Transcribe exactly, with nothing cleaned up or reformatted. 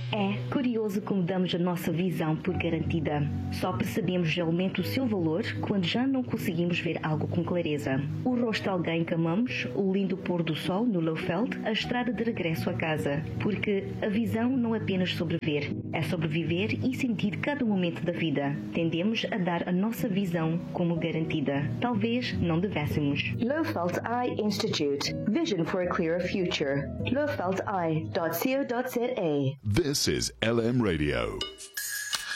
É curioso como damos a nossa visão por garantida. Só percebemos realmente o seu valor quando já não conseguimos ver algo com clareza. O rosto de alguém que amamos, o lindo pôr do sol no Lowveld, a estrada de regresso a casa. Porque a visão não é apenas sobreviver, é sobreviver e sentir cada momento da vida. Tendemos a dar a nossa visão como garantida. Talvez não devêssemos. Lowveld Eye Institute. Vision for a clearer future. lowveld eye dot co dot za. This is L M Radio.